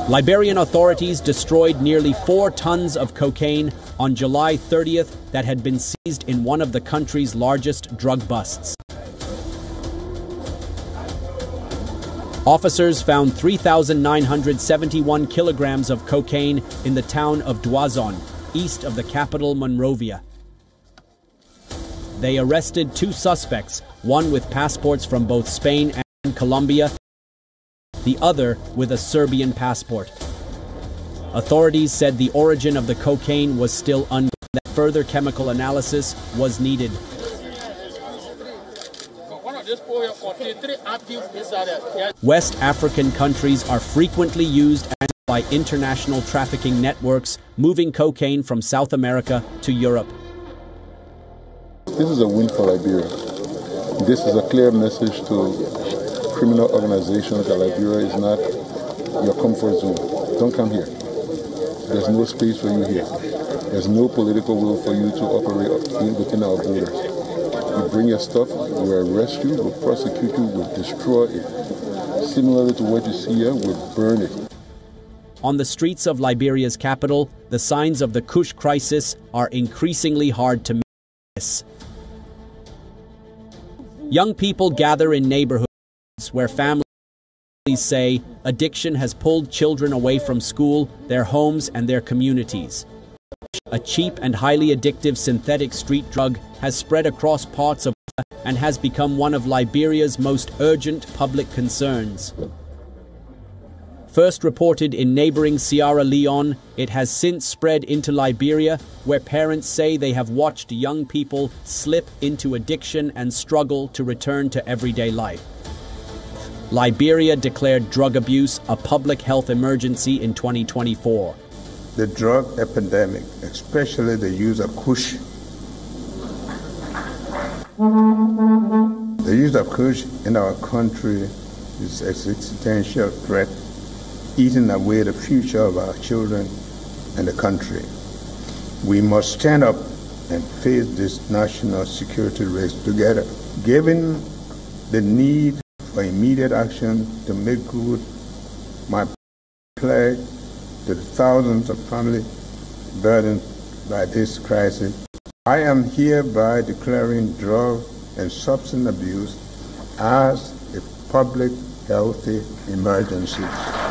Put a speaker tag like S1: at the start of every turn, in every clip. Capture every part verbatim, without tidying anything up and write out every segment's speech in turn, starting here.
S1: Liberian authorities destroyed nearly four tons of cocaine on July thirtieth that had been seized in one of the country's largest drug busts. Officers found three thousand nine hundred seventy-one kilograms of cocaine in the town of Duazon, east of the capital Monrovia. They arrested two suspects, one with passports from both Spain and Colombia, the other with a Serbian passport. Authorities said the origin of the cocaine was still unknown, that further chemical analysis was needed. West African countries are frequently used by international trafficking networks moving cocaine from South America to Europe.
S2: This is a win for Liberia. This is a clear message to criminal organizations that Liberia is not your comfort zone. Don't come here. There's no space for you here. There's no political will for you to operate within our borders. We bring your stuff, we'll arrest you, we'll prosecute you, we'll destroy it. Similarly to what you see here, we'll burn it.
S1: On the streets of Liberia's capital, the signs of the Kush crisis are increasingly hard to miss. Young people gather in neighborhoods where families say addiction has pulled children away from school, their homes, and their communities. A cheap and highly addictive synthetic street drug has spread across parts of and has become one of Liberia's most urgent public concerns. First reported in neighboring Sierra Leone, it has since spread into Liberia, where parents say they have watched young people slip into addiction and struggle to return to everyday life. Liberia declared drug abuse a public health emergency in twenty twenty-four.
S3: The drug epidemic, especially the use of Kush. The use of Kush in our country is an existential threat, eating away the future of our children and the country. We must stand up and face this national security risk together. Given the need for immediate action to make good, my pledge to the thousands of families burdened by this crisis, I am hereby declaring drug and substance abuse as a public health emergency.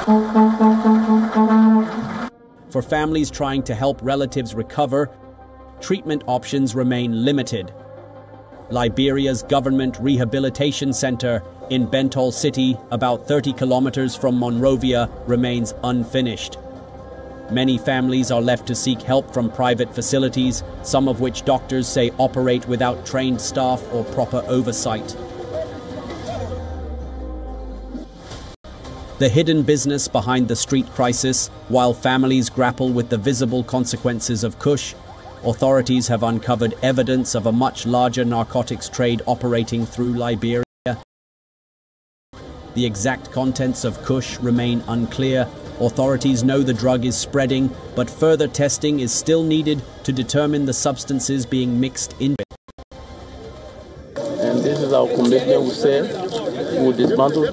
S1: For families trying to help relatives recover, treatment options remain limited. Liberia's government rehabilitation center in Bentall City, about thirty kilometers from Monrovia, remains unfinished. Many families are left to seek help from private facilities, some of which doctors say operate without trained staff or proper oversight. The hidden business behind the street crisis, while families grapple with the visible consequences of Kush, authorities have uncovered evidence of a much larger narcotics trade operating through Liberia. The exact contents of Kush remain unclear. Authorities know the drug is spreading, but further testing is still needed to determine the substances being mixed in.
S4: And this is our commitment. We say we will dismantle